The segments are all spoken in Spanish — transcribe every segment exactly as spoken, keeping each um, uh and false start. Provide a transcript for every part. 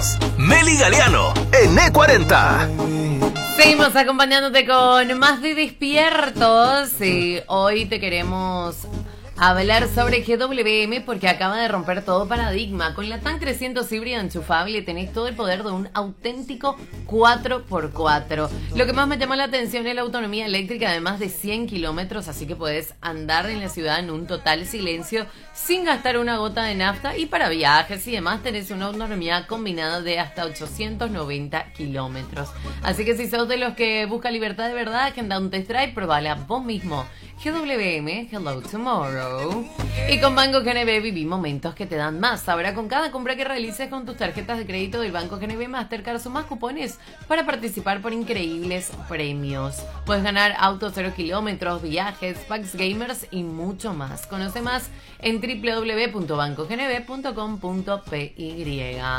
Somos Meli Galeano en E cuarenta. Seguimos acompañándote con más de Despiertos y hoy te queremos hablar sobre G W M porque acaba de romper todo paradigma. Con la Tan trescientos híbrida enchufable tenés todo el poder de un auténtico cuatro por cuatro. Lo que más me llama la atención es la autonomía eléctrica de más de cien kilómetros, así que podés andar en la ciudad en un total silencio sin gastar una gota de nafta, y para viajes y demás tenés una autonomía combinada de hasta ochocientos noventa kilómetros. Así que si sos de los que busca libertad de verdad, agenda un test drive, probala vos mismo. G W M, Hello Tomorrow. Y con Banco G N B viví momentos que te dan más. Ahora con cada compra que realices con tus tarjetas de crédito del Banco G N B Mastercard sumas cupones para participar por increíbles premios. Puedes ganar autos cero kilómetros, viajes, packs gamers y mucho más. Conoce más en doble u doble u doble u punto banco g n b punto com punto p y.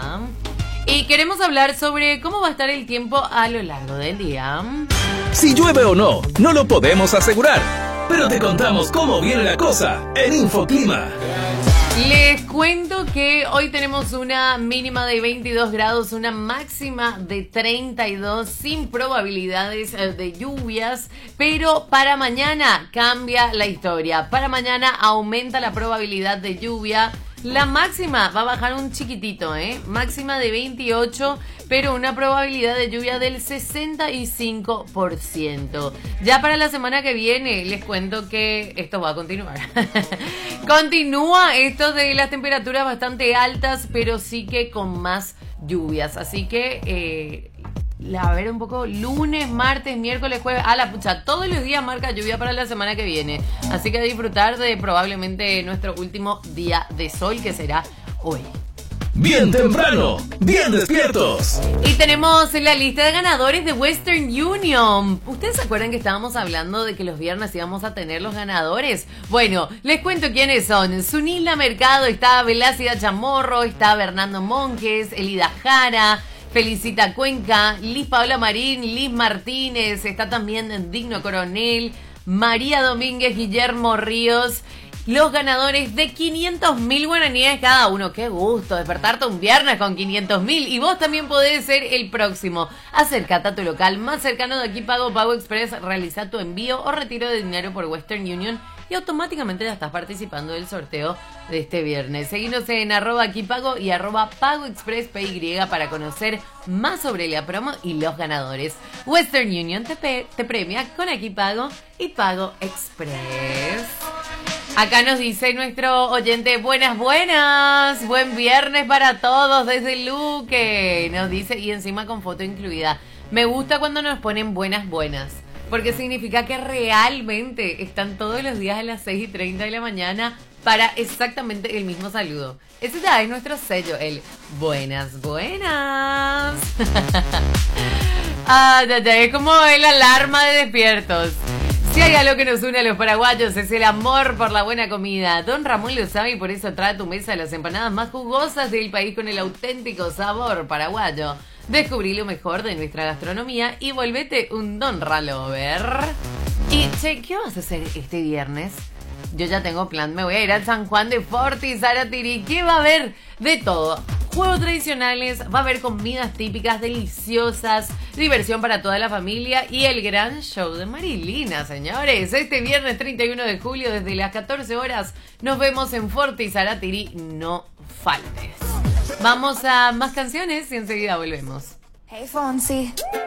Y queremos hablar sobre cómo va a estar el tiempo a lo largo del día. Si llueve o no, no lo podemos asegurar, pero te contamos cómo viene la cosa en Infoclima. Les cuento que hoy tenemos una mínima de veintidós grados, una máxima de treinta y dos, sin probabilidades de lluvias, pero para mañana cambia la historia. Para mañana aumenta la probabilidad de lluvia. La máxima va a bajar un chiquitito, ¿eh? Máxima de veintiocho, pero una probabilidad de lluvia del sesenta y cinco por ciento. Ya para la semana que viene les cuento que esto va a continuar. Continúa esto de las temperaturas bastante altas, pero sí que con más lluvias. Así que... Eh, a ver un poco, lunes, martes, miércoles, jueves, a la pucha, todos los días marca lluvia para la semana que viene. Así que a disfrutar de probablemente nuestro último día de sol, que será hoy. Bien temprano, bien despiertos. Y tenemos la lista de ganadores de Western Union. ¿Ustedes se acuerdan que estábamos hablando de que los viernes íbamos a tener los ganadores? Bueno, les cuento quiénes son. Sunila Mercado, está Velácida Chamorro, está Bernardo Monjes, Elida Jara, Felicita Cuenca, Liz Paola Marín, Liz Martínez, está también Digno Coronel, María Domínguez, Guillermo Ríos. Los ganadores de quinientos mil guaraníes cada uno. ¡Qué gusto despertarte un viernes con quinientos mil! Y vos también podés ser el próximo. Acércate a tu local más cercano de Aquí Pago, Pago Express, realiza tu envío o retiro de dinero por Western Union y automáticamente ya estás participando del sorteo de este viernes. Seguinos en arroba Aquí Pago y arroba Pago Express P Y para conocer más sobre la promo y los ganadores. Western Union te, pe- te premia con Aquí Pago y Pago Express. Acá nos dice nuestro oyente, buenas, buenas, buen viernes para todos desde Luque. Nos dice, y encima con foto incluida. Me gusta cuando nos ponen buenas, buenas, porque significa que realmente están todos los días a las seis y treinta de la mañana para exactamente el mismo saludo. Ese ya es nuestro sello, el buenas, buenas. Ah, ya, ya, es como el alarma de despiertos. Si hay algo que nos une a los paraguayos es el amor por la buena comida. Don Ramón lo sabe y por eso trae a tu mesa las empanadas más jugosas del país con el auténtico sabor paraguayo. Descubrí lo mejor de nuestra gastronomía y volvete un Don Ralover. Y, che, ¿qué vas a hacer este viernes? Yo ya tengo plan, me voy a ir a San Juan de Fortis, Aratiri. ¿Qué va a haber? De todo. Juegos tradicionales, va a haber comidas típicas deliciosas, diversión para toda la familia y el gran show de Marilina, señores. Este viernes treinta y uno de julio desde las catorce horas nos vemos en Fortis, Aratiri. No faltes. Vamos a más canciones y enseguida volvemos. Hey Fonsi.